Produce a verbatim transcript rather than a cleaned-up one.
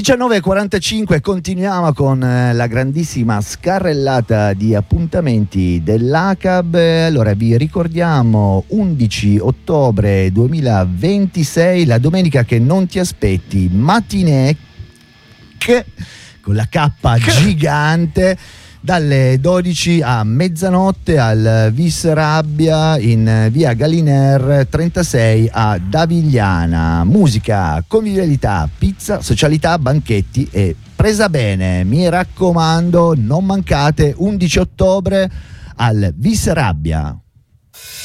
diciannove e quarantacinque, continuiamo con la grandissima scarrellata di appuntamenti dell'A C A B. Allora vi ricordiamo undici ottobre duemilaventisei, la domenica che non ti aspetti, matinee con la K gigante, dalle dodici a mezzanotte al Vis Rabbia in via Galiner trentasei a Davigliana. Musica, convivialità, pizza, socialità, banchetti e presa bene. Mi raccomando, non mancate, undici ottobre al Vis Rabbia.